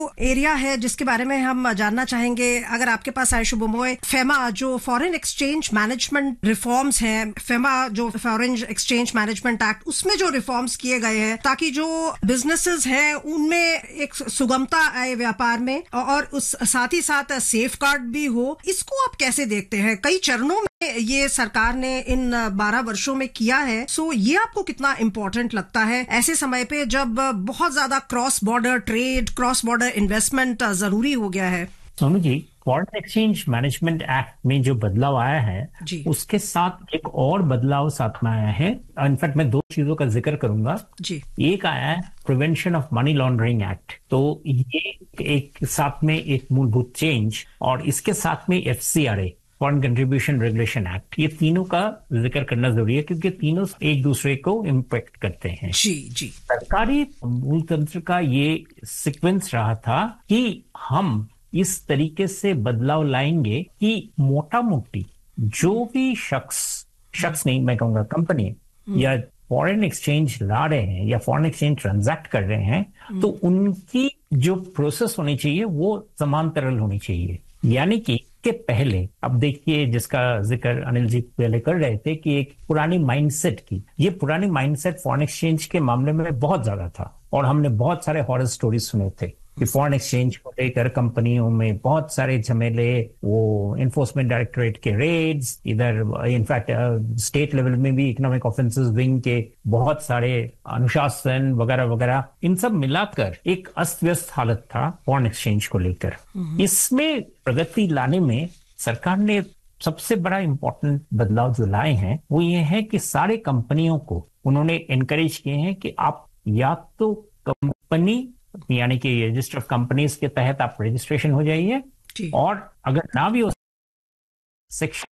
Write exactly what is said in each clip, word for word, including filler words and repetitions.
Area है जिसके बारे में हम जानना चाहेंगे, अगर आपके पास आए शुभमोय, फेमा जो फॉरेन एक्सचेंज मैनेजमेंट रिफॉर्म्स हैं, फेमा जो फॉरेन एक्सचेंज मैनेजमेंट एक्ट, उसमें जो रिफॉर्म्स किए गए हैं ताकि जो बिजनेसेस हैं उनमें एक सुगमता आए व्यापार में और उस साथ ही साथ सेफ गार्ड भी हो, इसको आप कैसे देखते हैं? कई चरणों में ये सरकार ने इन बारह वर्षों में किया है, सो ये आपको कितना इम्पोर्टेंट लगता है ऐसे समय पे जब बहुत ज्यादा cross border trade, cross border investment जरूरी हो गया है? Sonu ji, foreign exchange management act में जो बदलाव आया है उसके साथ एक और बदलाव साथ में आया है। इनफैक्ट मैं दो चीजों का जिक्र करूंगा जी। एक आया है prevention of money laundering act, तो ये एक साथ में एक मूलभूत चेंज, और इसके साथ में F C R a foreign contribution regulation act, ये तीनों का जिक्र करना जरूरी है क्योंकि तीनों एक दूसरे को इम्पैक्ट करते हैं। जी जी। सरकारी मूल तंत्र का ये सीक्वेंस रहा था कि हम इस तरीके से बदलाव लाएंगे कि मोटा मोटी जो भी शख्स शख्स नहीं मैं कहूंगा कंपनी या फॉरेन एक्सचेंज ला रहे हैं या फॉरेन एक्सचेंज ट्रांजैक्ट कर रहे हैं, तो उनकी जो प्रोसेस होनी चाहिए वो समान तरल होनी चाहिए। यानी कि के पहले, अब देखिए जिसका जिक्र अनिल जी पहले कर रहे थे कि एक पुरानी माइंडसेट की, ये पुरानी माइंडसेट फॉरेन एक्सचेंज के मामले में बहुत ज्यादा था और हमने बहुत सारे हॉरर स्टोरीज सुने थे कि फॉरेन एक्सचेंज को लेकर कंपनियों में बहुत सारे झमेले, वो इन्फोर्समेंट डायरेक्टोरेट के रेड्स, इधर इनफैक्ट स्टेट लेवल में भी इकोनॉमिक ऑफेंसेस विंग के बहुत सारे अनुशासन वगैरह वगैरह, इन सब मिलाकर एक अस्त व्यस्त हालत था फॉरेन एक्सचेंज को लेकर। इसमें प्रगति लाने में सरकार ने सबसे बड़ा इंपॉर्टेंट बदलाव जो लाए हैं वो ये है कि सारे कंपनियों को उन्होंने एनकरेज किए हैं कि आप या तो कंपनी यानी कि रजिस्टर ऑफ कंपनीज के तहत आप रजिस्ट्रेशन हो जाइए, और अगर ना भी हो सेक्शन,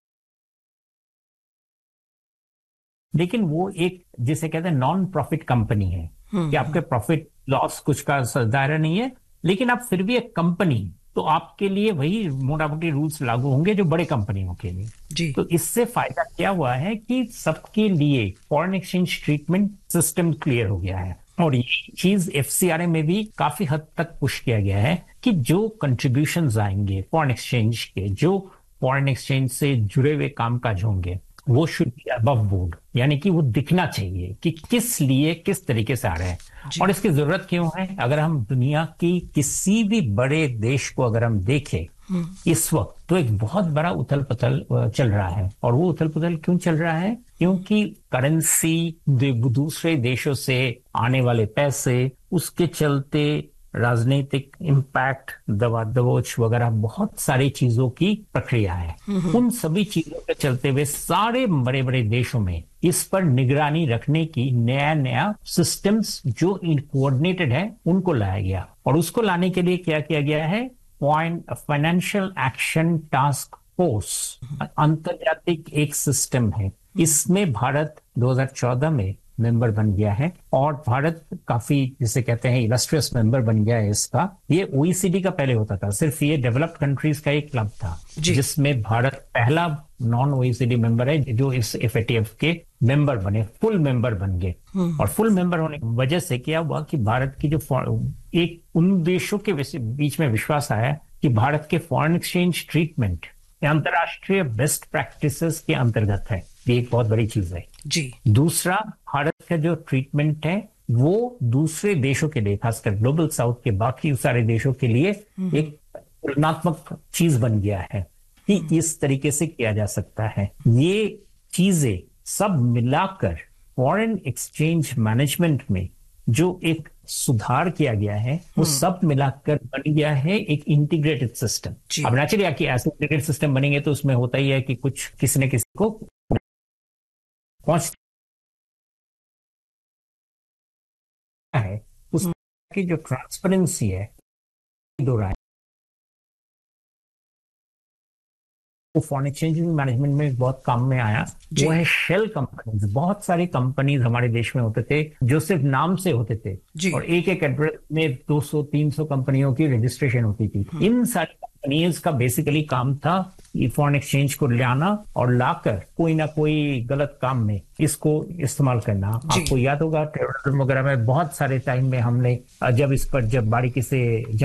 लेकिन वो एक जिसे कहते हैं नॉन प्रॉफिट कंपनी है कि आपके प्रॉफिट लॉस कुछ का दायरा नहीं है, लेकिन आप फिर भी एक कंपनी, तो आपके लिए वही मोटा मोटी रूल्स लागू होंगे जो बड़े कंपनियों के लिए जी। तो इससे फायदा क्या हुआ है कि सबके लिए foreign exchange treatment system clear हो गया है, और ये चीज एफ सी आर ए में भी काफी हद तक पुश किया गया है कि जो कंट्रीब्यूशंस आएंगे फॉरेन एक्सचेंज के, जो फॉरेन एक्सचेंज से जुड़े हुए कामकाज होंगे, वो शुड बी अबव बोर्ड, यानी कि वो दिखना चाहिए कि किस लिए किस तरीके से आ रहे हैं और इसकी जरूरत क्यों है। अगर हम दुनिया की किसी भी बड़े देश को अगर हम देखें इस वक्त, तो एक बहुत बड़ा उथल पुथल चल रहा है, और वो उथल पुथल क्यों चल रहा है? क्योंकि करेंसी, दूसरे देशों से आने वाले पैसे, उसके चलते राजनीतिक इम्पैक्ट, दवा दबोच वगैरह बहुत सारी चीजों की प्रक्रिया है। उन सभी चीजों के चलते हुए सारे बड़े बड़े देशों में इस पर निगरानी रखने की नया नया सिस्टम्स जो कोऑर्डिनेटेड है उनको लाया गया, और उसको लाने के लिए क्या किया गया है? Point financial action task force अंतर्जातिक एक सिस्टम है। इसमें भारत दो हज़ार चौदह में मेंबर बन गया है, और भारत काफी जिसे कहते हैं इलस्ट्रियस मेंबर बन गया है इसका। ये ओ ई सी डी का पहले होता था, सिर्फ ये डेवलप्ड कंट्रीज का एक क्लब था जिसमें भारत पहला नॉन ओ ई सी डी मेंबर है जो इस एफ ए टी एफ के मेंबर बने, फुल मेंबर बन गए। और फुल मेंबर होने की वजह से क्या हुआ कि भारत की जो एक उन देशों के बीच में विश्वास आया कि भारत के फॉरेन एक्सचेंज ट्रीटमेंट अंतर्राष्ट्रीय बेस्ट प्रैक्टिसेस के अंतर्गत है। ये एक बहुत बड़ी चीज है जी। दूसरा, भारत का जो ट्रीटमेंट है वो दूसरे देशों के लिए, खासकर ग्लोबल साउथ के बाकी सारे देशों के लिए एक तुलनात्मक चीज बन गया है कि इस तरीके से किया जा सकता है। ये चीजें सब मिलाकर फॉरेन एक्सचेंज मैनेजमेंट में जो एक सुधार किया गया है वो सब मिलाकर बन गया है एक इंटीग्रेटेड सिस्टम। अब नेचुरली कि ऐसे इंटीग्रेटेड सिस्टम बनेंगे तो उसमें होता ही है कि कुछ किसी न किसी को पहुंच है, उसकी जो ट्रांसपेरेंसी है दो राय वो फॉरेन एक्सचेंज मैनेजमेंट में बहुत काम में आया, वो है शेल कंपनीज। बहुत सारी कंपनीज हमारे देश में होते थे जो सिर्फ नाम से होते थे, और एक एक एड्रेस में दो सौ तीन सौ कंपनियों की रजिस्ट्रेशन होती थी। इन सारी कंपनीज का बेसिकली काम था फॉरेन एक्सचेंज को लाना और लाकर कोई ना कोई गलत काम में इसको इस्तेमाल करना। आपको याद होगा टेररिज्म वगैरह में बहुत सारे टाइम में हमने जब इस पर जब बारीकी से